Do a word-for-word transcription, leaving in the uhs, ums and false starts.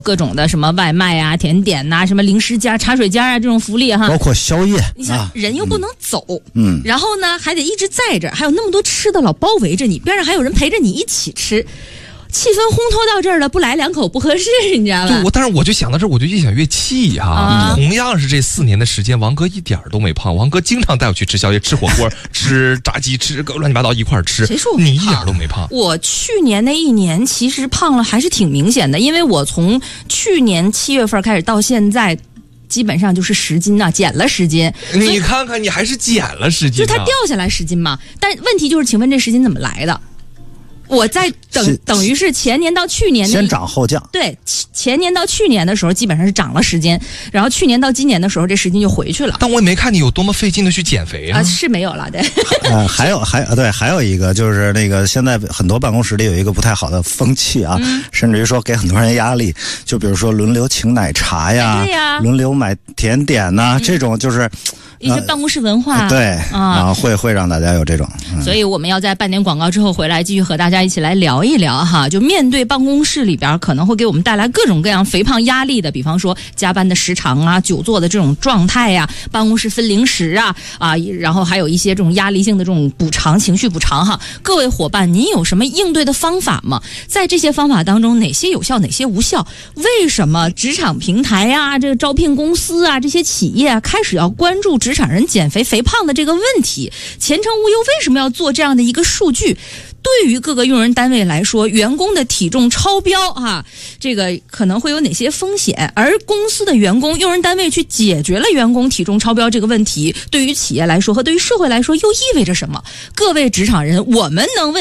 各种的什么外卖啊、甜点呐、啊、什么零食夹、茶水夹啊这种福利哈， 包括宵夜。 你想、啊、人又不能走， 嗯， 然后呢还得一直在这儿，还有那么多吃的老包围着你，边上还有人陪着你一起吃。气氛烘托到这儿了，不来两口不合适，你知道吧？ 就我，但是我就想到这儿，我就越想越气哈、啊。同样是这四年的时间，王哥一点都没胖，王哥经常带我去吃宵夜、吃火锅、吃炸鸡、吃个乱七八糟一块儿吃。 谁说我你一点都没胖？ 我去年那一年其实胖了，还是挺明显的，因为我从去年七月份开始到现在。基本上就是十斤啊，减了十斤。 你看看，你还是减了十斤、啊， 就它掉下来十斤嘛。但问题就是，请问这十斤怎么来的？我在等等于是前年到去年先涨后降， 对，前年到去年的时候基本上是涨了十斤，然后去年到今年的时候这十斤就回去了。 但我也没看你有多么费劲的去减肥啊， 啊是没有了，对。 呃，还有还对，还有一个就是那个现在很多办公室里有一个不太好的风气啊，嗯、甚至于说给很多人压力，就比如说轮流请奶茶呀， 哎、对呀轮流买甜点呐、啊嗯，这种就是。 一些办公室文化， 呃、对啊，会会让大家有这种、 嗯，所以我们要在半点广告之后回来，继续和大家一起来聊一聊哈。就面对办公室里边可能会给我们带来各种各样肥胖压力的，比方说加班的时长啊、久坐的这种状态呀、办公室分零食啊啊，然后还有一些这种压力性的这种补偿、情绪补偿哈。各位伙伴，您有什么应对的方法吗？在这些方法当中，哪些有效，哪些无效？为什么职场平台啊、这个招聘公司啊、这些企业啊开始要关注职场人减肥肥胖的这个问题？前程无忧为什么要做这样的一个数据？对于各个用人单位来说，员工的体重超标啊，这个可能会有哪些风险？而公司的员工、用人单位去解决了员工体重超标这个问题，对于企业来说和对于社会来说又意味着什么？各位职场人，我们能为